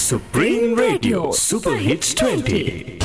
Supreme Radio Super Hits 20.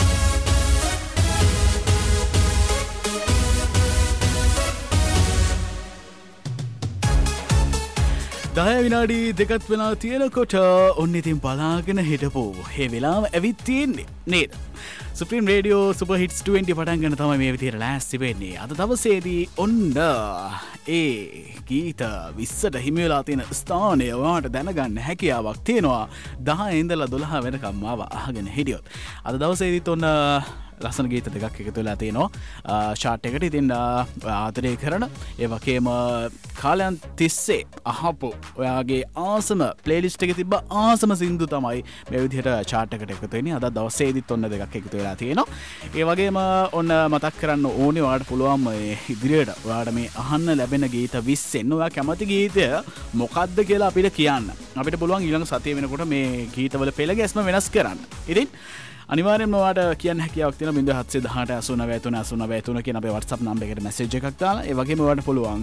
දහය විනාඩි දෙකත් වෙලා තියෙනකොට ඔන්න ඉතින් බලාගෙන හිටපු ඒ වෙලාව ඇවිත් තියෙන්නේ නේද? Supreme Radio Super Hits 20 පටන් ගන්න තමයි මේ විදිහට ලෑස්ති වෙන්නේ. අද දවසේදී ඔන්න ඒ ගීත 20ට හිමි වෙලා තියෙන ස්ථානය ඔයාලට දැනගන්න හැකියාවක් තියෙනවා. 10 ඉඳලා 12 වෙනකම් මාව අහගෙන හිටියොත්. අද දවසේදීත් ඔන්න ලස්සන ගීත දෙකක් එකතු වෙලා තියෙනවා chart එකට. ඉතින් ආදරය කරන ඒ වගේම කාලයන් තිස්සේ අහපු ඔයාගේ ආසම ප්ලේලිස්ට් එකේ තිබ්බ ආසම සින්දු තමයි මේ විදිහට chart එකට එකතු වෙන්නේ. අද දවසේදීත් ඔන්න දෙකක් එකතු වෙලා තියෙනවා. ඒ වගේම ඔන්න මතක් කරන්න ඕනේ ඔයාලට පුළුවන් මේ ඉදිරියට ඔයාලට මේ අහන්න ලැබෙන ගීත 20න් ඔයා කැමති ගීතය මොකක්ද කියලා අපිට කියන්න. අපිට පුළුවන් ඊළඟ සතිය වෙනකොට මේ ගීතවල පෙළ ගැස්ම වෙනස් කරන්න. ඉතින් අනිවාර්යෙන්ම ඔයාලට කියන්න හැකියාවක් තියෙනවා 0718 කියන අපේ WhatsApp නම්බර් එකට මැසේජ් එකක් දාලා. ඒ වගේම ඔයාලට පුළුවන්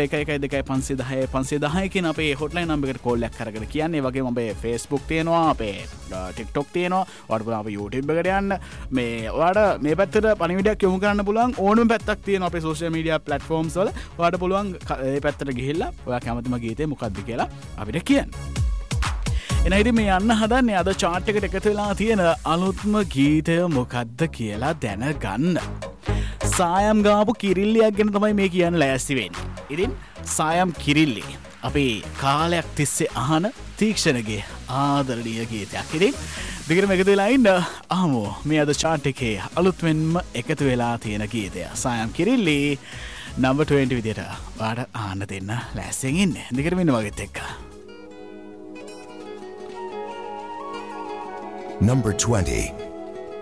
0112 කියන අපේ hotline නම්බර් එකට කෝල් එකක් කරගෙන කියන්න. ඒ වගේම අපේ Facebook තියෙනවා, අපේ TikTok තියෙනවා. ඔයාලට පුළුවන් අපේ YouTube එකට යන්න. මේ ඔයාලට මේ පැත්තට පණිවිඩයක් යොමු කරන්න පුළුවන් ඕනම පැත්තක් තියෙනවා අපේ social media platforms වල. ඔයාලට පුළුවන් මේ පැත්තට ගිහිල්ලා ඔයා කැමතිම ගීතේ මොකක්ද කියලා අපිට කියන්න. එනයිද මේ යන්න හදන්නේ අද chart එකට එකතු වෙලා තියෙන අලුත්ම ගීතය මොකක්ද කියලා දැනගන්න. සායම් ගාපු කිරිල්ලියක් ගැන තමයි මේ කියන්න ලෑස්ති වෙන්නේ. ඉතින් සායම් කිරිල්ලි අපි කාලයක් තිස්සේ අහන තීක්ෂණගේ ආදරණීය ගීතයක්. ඉතින් දිගටම එකතු වෙලා ඉන්න අහමු මේ අද chart එකේ අලුත්වෙන්ම එකතු වෙලා තියෙන ගීතය. සායම් කිරිල්ලි number 20 විදියට ඔයාලට අහන්න දෙන්න ලෑස්තියෙන් ඉන්නේ. දිගටම ඉන්න වගේත් එක්ක. Number 20.